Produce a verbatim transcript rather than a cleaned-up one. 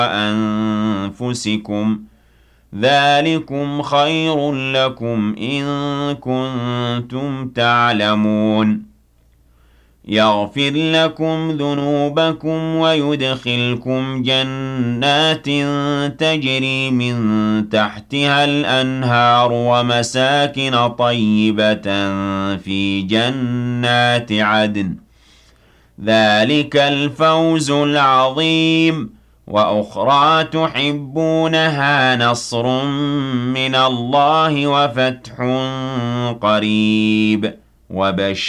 أنفسكم ذلكم خير لكم إن كنتم تعلمون يغفر لكم ذنوبكم ويدخلكم جنات تجري من تحتها الأنهار ومساكن طيبة في جنات عدن ذلك الفوز العظيم وأخرى تحبونها نصر من الله وفتح قريب وبشر